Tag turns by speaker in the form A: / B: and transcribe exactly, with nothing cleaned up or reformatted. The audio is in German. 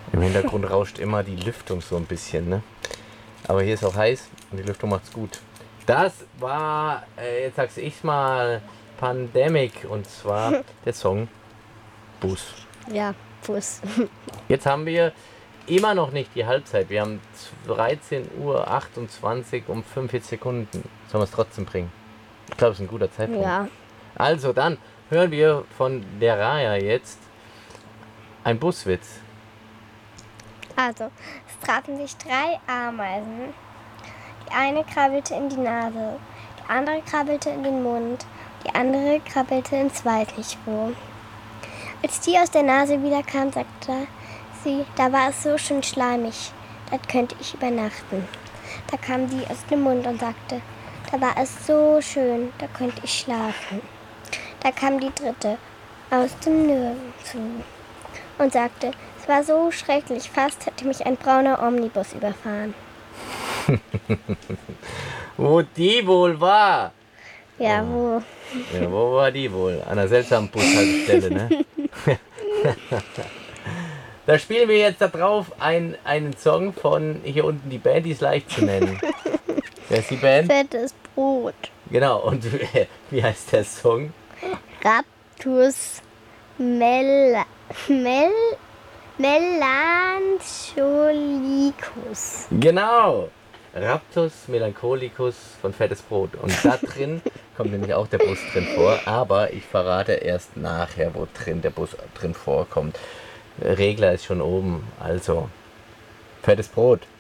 A: Im Hintergrund rauscht immer die Lüftung so ein bisschen, ne? Aber hier ist auch heiß und die Lüftung macht's gut. Das war, äh, jetzt sag's ich mal, Pandemic und zwar der Song Bus.
B: Ja, Bus.
A: Jetzt haben wir immer noch nicht die Halbzeit. Wir haben dreizehn Uhr achtundzwanzig um fünfundvierzig Sekunden. Sollen wir es trotzdem bringen? Ich glaube, es ist ein guter Zeitpunkt.
B: Ja.
A: Also, dann hören wir von der Raya jetzt ein Buswitz.
C: Also, es trafen sich drei Ameisen. Die eine krabbelte in die Nase, die andere krabbelte in den Mund, die andere krabbelte ins weiß nicht wo. Als die aus der Nase wiederkam, sagte sie, da war es so schön schleimig, dort könnte ich übernachten. Da kam die aus dem Mund und sagte, da war es so schön, da könnte ich schlafen. Da kam die dritte aus dem Nirgendwo und sagte, es war so schrecklich, fast hätte mich ein brauner Omnibus überfahren.
A: Wo die wohl war?
C: Ja, wo?
A: Ja, wo war die wohl? An einer seltsamen Bushaltestelle, ne? Da spielen wir jetzt da drauf ein, einen Song von hier unten, die Band, die ist leicht zu nennen. Wer ist die Band?
C: Fettes Brot.
A: Genau, und wie heißt der Song?
C: Raptus Mel... Mel... Melancholicus.
A: Genau! Raptus Melancholicus von Fettes Brot. Und da drin kommt nämlich auch der Bus drin vor, aber ich verrate erst nachher, wo drin der Bus drin vorkommt. Regler ist schon oben, also Fettes Brot.